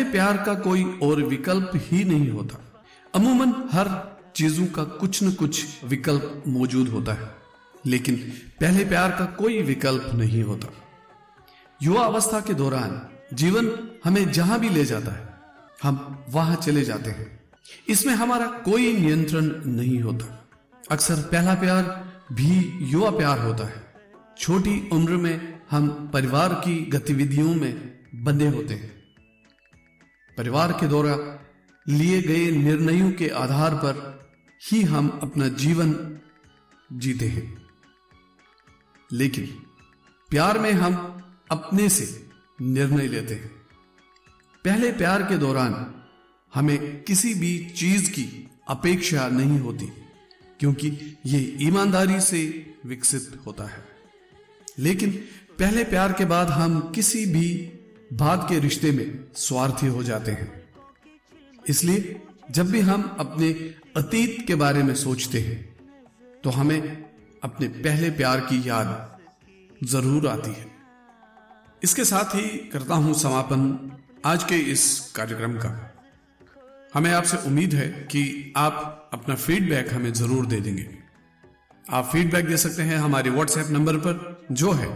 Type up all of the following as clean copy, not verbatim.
प्यार का कोई और विकल्प ही नहीं होता। अमूमन हर चीजों का कुछ न कुछ विकल्प मौजूद होता है, लेकिन पहले प्यार का कोई विकल्प नहीं होता। युवा अवस्था के दौरान जीवन हमें जहां भी ले जाता है, हम वहां चले जाते हैं। इसमें हमारा कोई नियंत्रण नहीं होता। अक्सर पहला प्यार भी युवा प्यार होता है। छोटी उम्र में हम परिवार की गतिविधियों में बंधे होते हैं। परिवार के द्वारा लिए गए निर्णयों के आधार पर ही हम अपना जीवन जीते हैं। लेकिन प्यार में हम अपने से निर्णय लेते हैं। पहले प्यार के दौरान हमें किसी भी चीज की अपेक्षा नहीं होती, क्योंकि यह ईमानदारी से विकसित होता है। लेकिन पहले प्यार के बाद हम किसी भी बात के रिश्ते में स्वार्थी हो जाते हैं। इसलिए जब भी हम अपने अतीत के बारे में सोचते हैं तो हमें अपने पहले प्यार की याद जरूर आती है। इसके साथ ही करता हूं समापन आज के इस कार्यक्रम का। हमें आपसे उम्मीद है कि आप अपना फीडबैक हमें जरूर दे देंगे। आप फीडबैक दे सकते हैं हमारे व्हाट्सएप नंबर पर, जो है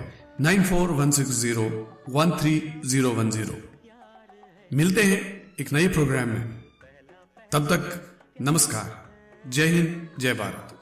9416013010। मिलते हैं एक नए प्रोग्राम में। तब तक नमस्कार। जय हिंद, जय भारत।